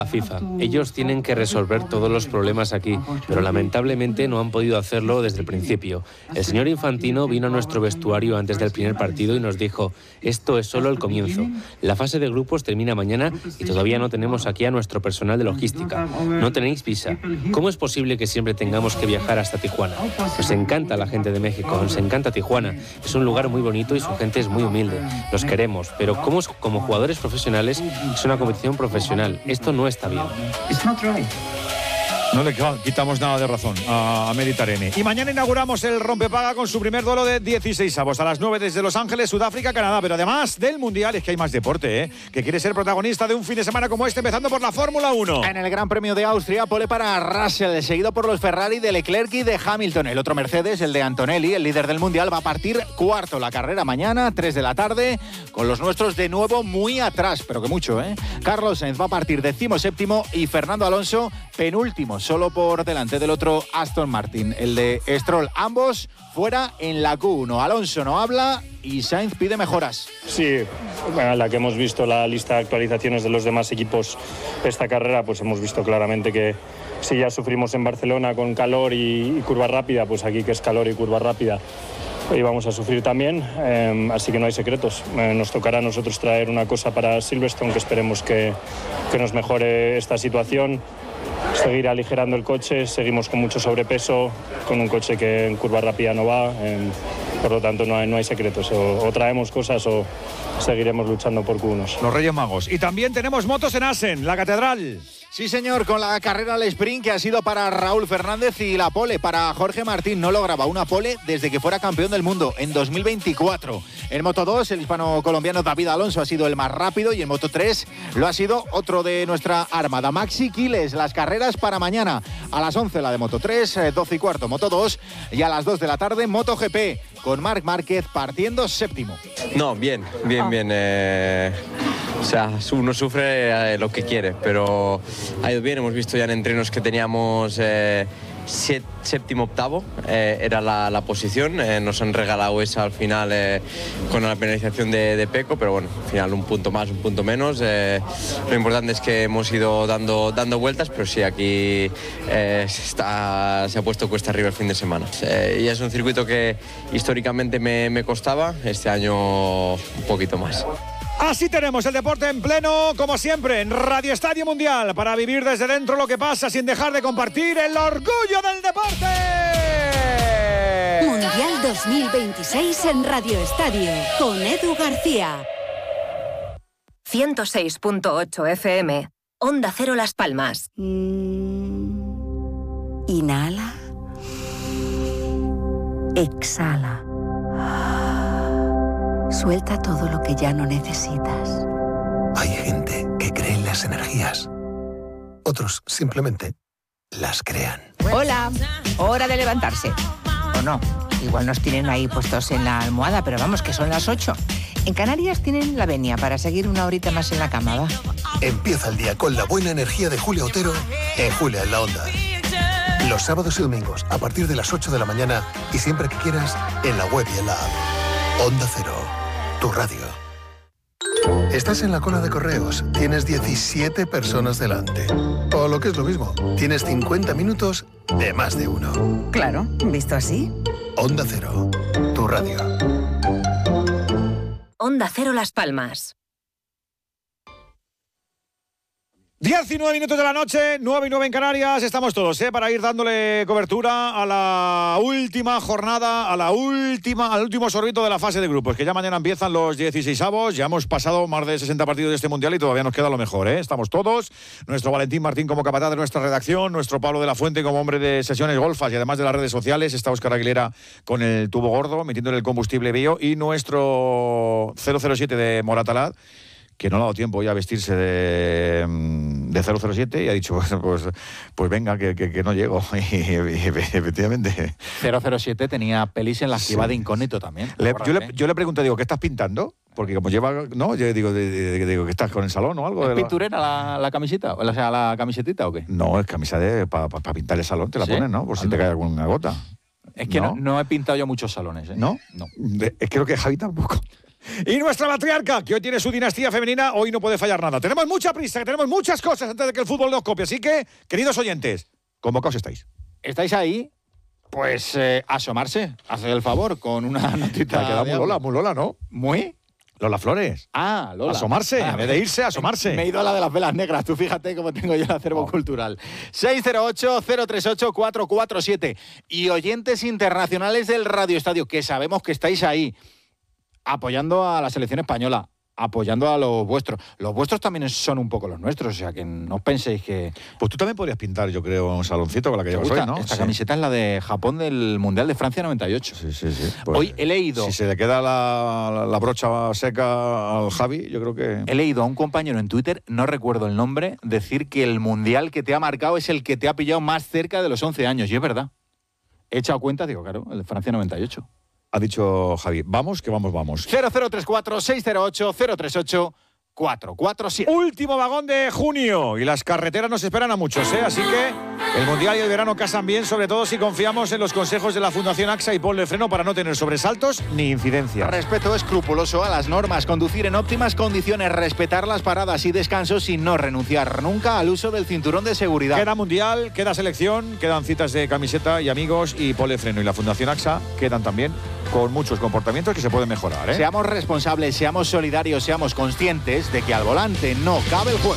La FIFA. Ellos tienen que resolver todos los problemas aquí, pero lamentablemente no han podido hacerlo desde el principio. El señor Infantino vino a nuestro vestuario antes del primer partido y nos dijo: esto es solo el comienzo. La fase de grupos termina mañana y todavía no tenemos aquí a nuestro personal de logística. No tenéis visa. ¿Cómo es posible que siempre tengamos que viajar hasta Tijuana? Nos encanta la gente de México, nos encanta Tijuana. Es un lugar muy bonito y su gente es muy humilde. Los queremos, pero como jugadores profesionales es una competición profesional. Esto no está bien. No le quitamos nada de razón a Mehdi Taremi. Y mañana inauguramos el rompepaga con su primer duelo de 16avos a las 9 desde Los Ángeles, Sudáfrica, Canadá. Pero además del Mundial, es que hay más deporte, que quiere ser protagonista de un fin de semana como este, empezando por la Fórmula 1. En el Gran Premio de Austria, pole para Russell, seguido por los Ferrari de Leclerc y de Hamilton. El otro Mercedes, el de Antonelli, el líder del Mundial, va a partir cuarto. La carrera mañana, 3 de la tarde, con los nuestros de nuevo muy atrás, pero que mucho, Carlos Sainz va a partir 17º y Fernando Alonso penúltimo, solo por delante del otro Aston Martin, el de Stroll. Ambos fuera en la Q1. Alonso no habla y Sainz pide mejoras. Sí, bueno, la que hemos visto la lista de actualizaciones de los demás equipos esta carrera, pues hemos visto claramente que si ya sufrimos en Barcelona con calor y curva rápida, pues aquí que es calor y curva rápida y vamos a sufrir también, así que no hay secretos. Nos tocará a nosotros traer una cosa para Silverstone que esperemos que nos mejore esta situación. Seguir aligerando el coche, seguimos con mucho sobrepeso, con un coche que en curva rápida no va, por lo tanto no hay secretos, o traemos cosas o seguiremos luchando por Q1. Los Reyes Magos. Y también tenemos motos en Assen, la Catedral. Sí, señor, con la carrera al sprint que ha sido para Raúl Fernández y la pole para Jorge Martín. No lograba una pole desde que fuera campeón del mundo en 2024. En Moto 2, el hispano-colombiano David Alonso ha sido el más rápido y en Moto 3 lo ha sido otro de nuestra armada, Maxi Quiles. Las carreras para mañana a las 11 la de Moto 3, 12 y cuarto Moto 2 y a las 2 de la tarde Moto GP con Marc Márquez partiendo séptimo. No, bien. O sea, uno sufre lo que quiere, pero ha ido bien. Hemos visto ya en entrenos que teníamos séptimo, octavo, era la posición. Nos han regalado esa al final con la penalización de Pecco, pero bueno, al final un punto más, un punto menos. Lo importante es que hemos ido dando vueltas, pero sí, aquí se ha puesto cuesta arriba el fin de semana. Y es un circuito que históricamente me costaba, este año un poquito más. Así tenemos el deporte en pleno, como siempre, en Radio Estadio Mundial, para vivir desde dentro lo que pasa sin dejar de compartir el orgullo del deporte. Mundial 2026 en Radio Estadio, con Edu García. 106.8 FM, Onda Cero Las Palmas. Inhala. Exhala. Suelta todo lo que ya no necesitas. Hay gente que cree en las energías. Otros simplemente las crean. Hola, hora de levantarse. O no, igual nos tienen ahí puestos en la almohada, pero vamos, que son las 8. En Canarias tienen la venia para seguir una horita más en la cama, ¿va? Empieza el día con la buena energía de Julia Otero en Julia en la Onda. Los sábados y domingos a partir de las 8 de la mañana y siempre que quieras en la web y en la app. Onda Cero, tu radio. Estás en la cola de correos, tienes 17 personas delante. O lo que es lo mismo, tienes 50 minutos de más de uno. Claro, visto así. Onda Cero, tu radio. Onda Cero Las Palmas. 19 minutos de la noche, 9:09 en Canarias. Estamos todos, para ir dándole cobertura a la última jornada, al último sorbito de la fase de grupos, que ya mañana empiezan los 16avos. Ya hemos pasado más de 60 partidos de este Mundial y todavía nos queda lo mejor, Estamos todos, nuestro Valentín Martín como capataz de nuestra redacción, nuestro Pablo de la Fuente como hombre de sesiones golfas y además de las redes sociales, está Óscar Aguilera con el tubo gordo, metiéndole el combustible bio, y nuestro 007 de Moratalaz, que no le ha dado tiempo ya a vestirse de 007 y ha dicho, pues venga, que no llego. Y efectivamente. 007 tenía pelis en las que iba de incógnito también. Yo le pregunto, digo, ¿qué estás pintando? Porque como lleva, no, yo digo que estás con el salón o algo. ¿Es pinturera la camiseta? O sea, la camisetita o qué? No, es camisa para pintar el salón, te la pones, ¿no? Por si te cae alguna gota. Es que no he pintado yo muchos salones, ¿No? No. Es que creo que Javi tampoco. Y nuestra matriarca, que hoy tiene su dinastía femenina, hoy no puede fallar nada. Tenemos mucha prisa, que tenemos muchas cosas antes de que el fútbol nos copie. Así que, queridos oyentes, ¿convocados estáis? ¿Estáis ahí? Pues asomarse, haced el favor, con una notita. Me ha quedado muy Lola, ¿no? ¿Muy? Lola Flores. Ah, Lola. Asomarse, en vez de irse, asomarse. Me he ido a la de las velas negras. Tú fíjate cómo tengo yo el acervo cultural. 608-038-447. Y oyentes internacionales del Radio Estadio, que sabemos que estáis ahí, apoyando a la selección española, apoyando a los vuestros. Los vuestros también son un poco los nuestros, o sea, que no os penséis que... Pues tú también podrías pintar, yo creo, un saloncito con la que llevas hoy, ¿no? Esta camiseta es la de Japón del Mundial de Francia 98. Sí. Pues, hoy he leído... Si se le queda la brocha seca al Javi, yo creo que... He leído a un compañero en Twitter, no recuerdo el nombre, decir que el Mundial que te ha marcado es el que te ha pillado más cerca de los 11 años. Y es verdad. He echado cuenta, digo, claro, el de Francia 98. Ha dicho Javi, vamos, que vamos. 0034-608-038-447. Último vagón de junio y las carreteras nos esperan a muchos, ¿eh? Así que el Mundial y el verano casan bien, sobre todo si confiamos en los consejos de la Fundación AXA y ponle freno para no tener sobresaltos ni incidencias. Respeto escrupuloso a las normas, conducir en óptimas condiciones, respetar las paradas y descansos y no renunciar nunca al uso del cinturón de seguridad. Queda Mundial, queda selección, quedan citas de camiseta y amigos y ponle freno y la Fundación AXA quedan también con muchos comportamientos que se pueden mejorar, ¿eh? Seamos responsables, seamos solidarios, seamos conscientes de que al volante no cabe el juego.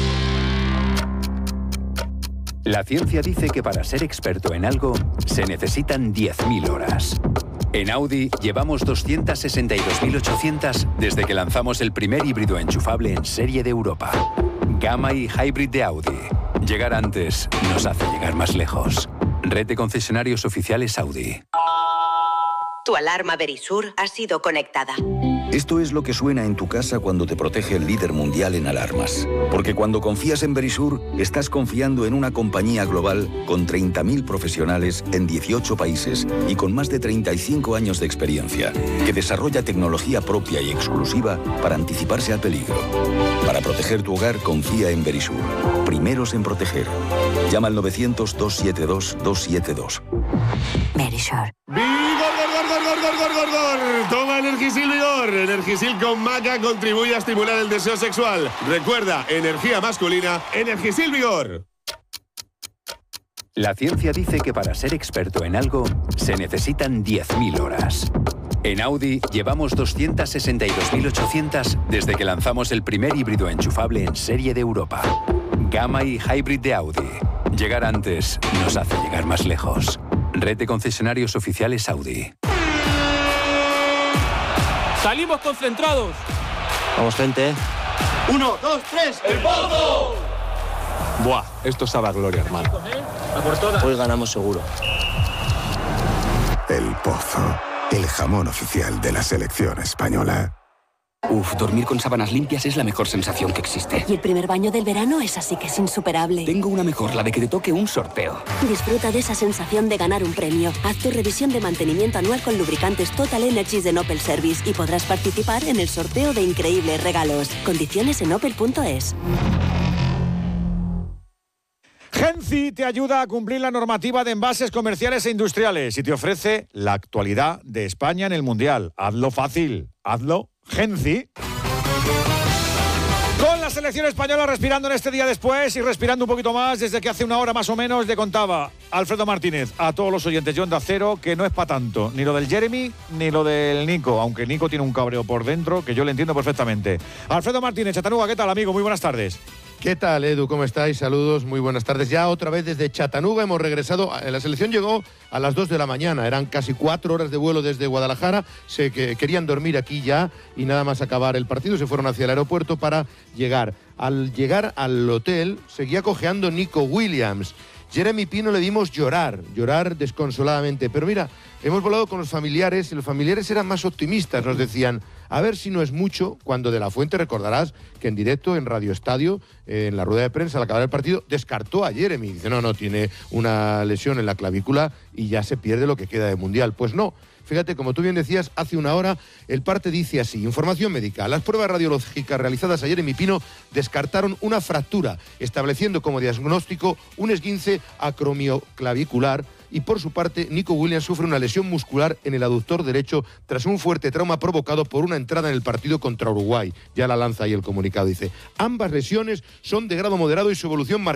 La ciencia dice que para ser experto en algo se necesitan 10.000 horas. En Audi llevamos 262.800 desde que lanzamos el primer híbrido enchufable en serie de Europa. Gamma y Hybrid de Audi. Llegar antes nos hace llegar más lejos. Red de concesionarios oficiales Audi. Tu alarma Verisur ha sido conectada. Esto es lo que suena en tu casa cuando te protege el líder mundial en alarmas. Porque cuando confías en Verisur, estás confiando en una compañía global con 30.000 profesionales en 18 países y con más de 35 años de experiencia, que desarrolla tecnología propia y exclusiva para anticiparse al peligro. Para proteger tu hogar, confía en Verisur. Primeros en proteger. Llama al 900-272-272. Verisur. ¡Gor! Toma Energisil Vigor. Energisil con maca contribuye a estimular el deseo sexual. Recuerda, energía masculina, Energisil Vigor. La ciencia dice que para ser experto en algo se necesitan 10.000 horas. En Audi llevamos 262.800 desde que lanzamos el primer híbrido enchufable en serie de Europa. Gamma y Hybrid de Audi. Llegar antes nos hace llegar más lejos. Red de concesionarios oficiales Audi. ¡Salimos concentrados! Vamos, gente. 1, 2, 3, ¡el Pozo! Buah, esto sabe a gloria, hermano. Hoy ganamos seguro. El Pozo, el jamón oficial de la selección española. Uf, dormir con sábanas limpias es la mejor sensación que existe. Y el primer baño del verano es así que es insuperable. Tengo una mejor, la de que te toque un sorteo. Disfruta de esa sensación de ganar un premio. Haz tu revisión de mantenimiento anual con lubricantes Total Energies de Opel Service y podrás participar en el sorteo de increíbles regalos. Condiciones en opel.es. Genci te ayuda a cumplir la normativa de envases comerciales e industriales y te ofrece la actualidad de España en el Mundial. Hazlo fácil, hazlo Genci. Con la selección española respirando en este día después y respirando un poquito más desde que hace una hora más o menos le contaba Alfredo Martínez a todos los oyentes de Onda Cero que no es para tanto, ni lo del Jeremy ni lo del Nico, aunque Nico tiene un cabreo por dentro que yo le entiendo perfectamente. Alfredo Martínez, Chattanooga, ¿qué tal, amigo? Muy buenas tardes. ¿Qué tal, Edu? ¿Cómo estáis? Saludos, muy buenas tardes. Ya otra vez desde Chattanooga hemos regresado. La selección llegó a las 2 de la mañana. Eran casi 4 horas de vuelo desde Guadalajara. Querían dormir aquí ya y nada más acabar el partido se fueron hacia el aeropuerto para llegar. Al llegar al hotel seguía cojeando Nico Williams. Jeremy Pino le vimos llorar desconsoladamente. Pero mira, hemos volado con los familiares y los familiares eran más optimistas. Nos decían, a ver si no es mucho, cuando De la Fuente, recordarás que en directo, en Radio Estadio, en la rueda de prensa al acabar el partido, descartó a Jeremy. Dice, no, tiene una lesión en la clavícula y ya se pierde lo que queda de Mundial. Pues no, Fíjate, como tú bien decías, hace una hora el parte dice así, información médica. Las pruebas radiológicas realizadas ayer en Mi Pino descartaron una fractura, estableciendo como diagnóstico un esguince acromioclavicular. Y por su parte, Nico Williams sufre una lesión muscular en el aductor derecho tras un fuerte trauma provocado por una entrada en el partido contra Uruguay. Ya la lanza ahí el comunicado, dice, ambas lesiones son de grado moderado y su evolución marcada